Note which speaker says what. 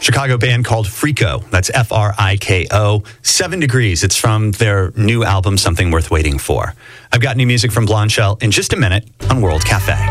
Speaker 1: Chicago band called Friko. That's Friko. 7 Degrees. It's from their new album, Something Worth Waiting For. I've got new music from Blonde Shell in just a minute on World Cafe.